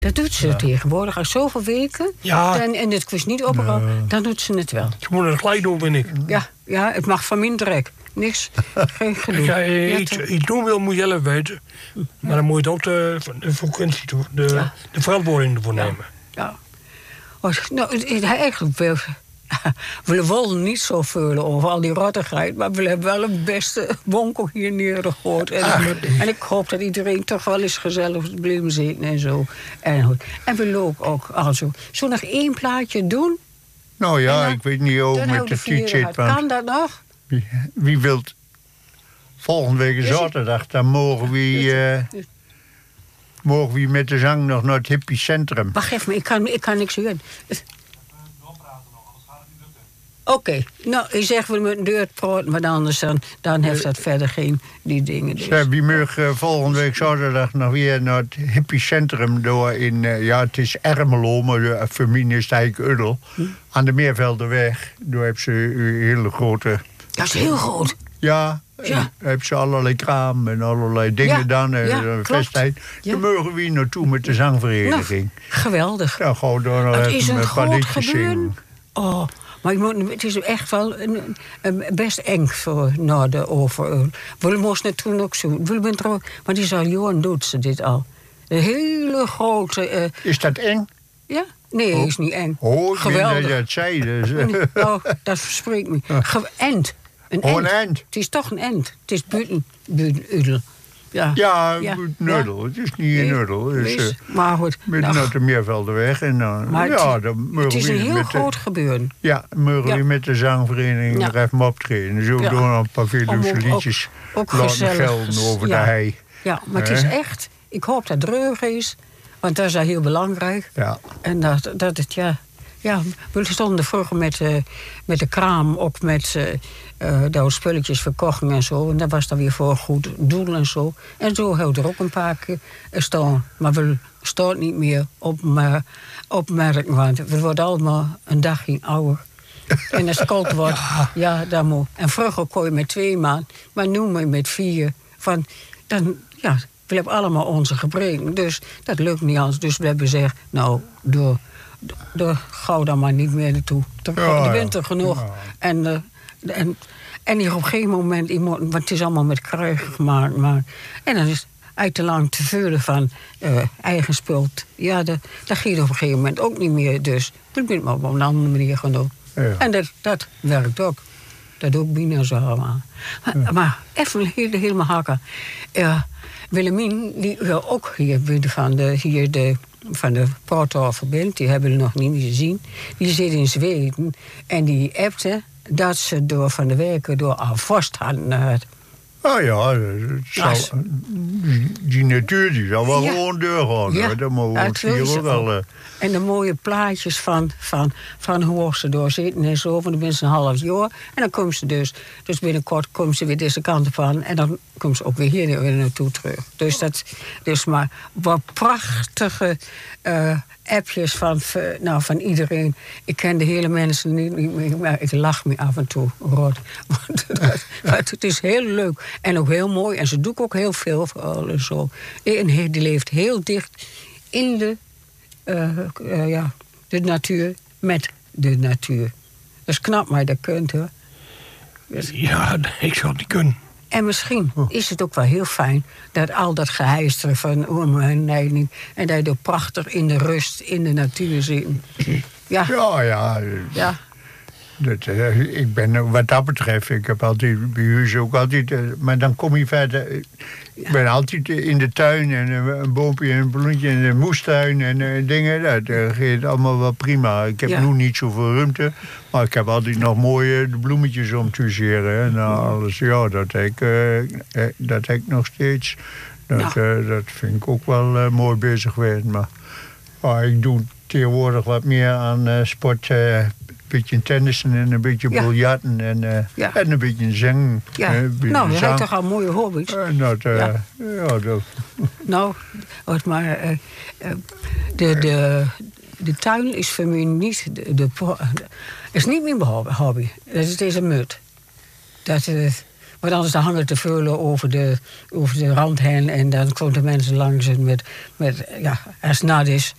Dat doet ze tegenwoordig. Als zoveel weken en het quiz niet opgehaald, dan doet ze het wel. Ze moet het gelijk doen, vind ik. Ja, het mag van mijn trek. Niks, geen gedoe. Iets doen wil, moet je zelf weten. Maar dan moet je ook de frequentie doen, de verantwoording ervoor nemen. Ja. Eigenlijk wil we willen niet zo veel over al die rottigheid, maar we hebben wel een beste wonkel hier neergegooid. En ik hoop dat iedereen toch wel eens gezellig blijven zitten en zo. En we lopen ook also. Zullen we nog 1 plaatje doen? Nou ja, ik weet niet hoe met de tijd zit. Kan dat nog? Wie wilt volgende week zaterdag, dan mogen we met de zang nog naar het hippiecentrum. Wacht even, ik kan niks horen. Oké, nou, ik zeg we met een deur praten, maar anders dan heeft dat verder geen die dingen. Dus. Wie mag volgende week zaterdag nog weer naar het hippiecentrum door in, het is Ermelo, maar voor mij is het eigenlijk Uddel. Aan de Meervelderweg, daar hebben ze een hele grote... Dat is heel groot. Ja. Hebben ze allerlei kraam en allerlei dingen dan. En festheid. Dan mogen we naartoe met de zangvereniging. Nou, geweldig. Ja, gewoon door nog het is een groot gebeuren. Zingen. Oh, maar het is echt wel best eng voor naar de over. We moesten het toen ook zo. Maar die zal Johan doet ze dit al. Een hele grote... Is dat eng? Ja. Nee, is niet eng. Geweldig. Dat zei dus. Dat verspreekt me. End. Een end. Het is toch een end. Het is buiten Udel. Ja, Nuddel. Het is niet in Uddel. Dus, maar goed. Met de Meervelderweg. En het is een heel groot gebeuren. Ja, mogen we met de zangvereniging nog even optreden. Zo doen een paar Veluwse liedjes laten gelden over de hei. Ja, maar het is echt... Ik hoop dat het dreug is. Want dat is heel belangrijk. Ja. En dat het, we stonden vroeger met de kraam, ook met daar spulletjes verkochten en zo. En dat was dan weer voor een goed doel en zo. En zo houdt er ook een paar keer staan. Maar we staan niet meer opmerken, want we worden allemaal een dagje ouder. En als het koud wordt, dan moet. En vroeger kon je met 2 man, maar nu moet je met 4. We hebben allemaal onze gebreken, dus dat lukt niet anders. Dus we hebben gezegd, nou, gauw dan maar niet meer naartoe. De winter genoeg. Ja. En hier op een gegeven moment, want het is allemaal met kruigen gemaakt. En dan is het uit te lang te vullen van eigen spul. Ja, dat gaat op een gegeven moment ook niet meer. Dus dat moet maar op een andere manier gaan doen. Ja. En dat werkt ook. Dat doe ik bijna zo allemaal. Maar even helemaal hakken. Willemien, die ook hier van de Porthofer bent, die hebben we nog niet gezien. Die zit in Zweden en die appte dat ze door van de weken door Alvorst hadden. Die natuur die zal wel gewoon doorgaan. Ja, dat mogen wel. En de mooie plaatjes van hoe ze door zitten en zo, van de mensen een half jaar. En dan komen ze dus binnenkort komen ze weer deze kant op aan. En dan komen ze ook weer hier naartoe terug. Dus maar wat prachtige appjes van iedereen. Ik ken de hele mensen niet meer, maar ik lach me af en toe rot. Want het is heel leuk en ook heel mooi. En ze doet ook heel veel voor en zo. En die leeft heel dicht in de natuur met de natuur. Dat is knap, maar dat kunt, hoor. Dus, ja, ik zou het niet kunnen. En misschien is het ook wel heel fijn dat al dat geheister van en nee, en dat je er prachtig in de rust, in de natuur zit. Ja. Ik ben, wat dat betreft, ik heb altijd bij huis ook altijd... maar dan kom je verder... Ik ben altijd in de tuin en een boompje en een bloemetje en een moestuin en dingen. Dat gaat allemaal wel prima. Ik heb nu niet zoveel ruimte, maar ik heb altijd nog mooie bloemetjes om te tuseren. En alles, dat heb ik nog steeds. Dat vind ik ook wel mooi bezig geweest. Maar ik doe tegenwoordig wat meer aan sport... een beetje tennissen en een beetje biljarten en een beetje zingen. Ja. Nou, je hebt toch al mooie hobby's. Nou, maar de tuin is voor mij niet... is niet mijn hobby. Het is een mut. Want anders dan hangen te veulen over de rand heen. En dan komen de mensen langs en met als het nat is,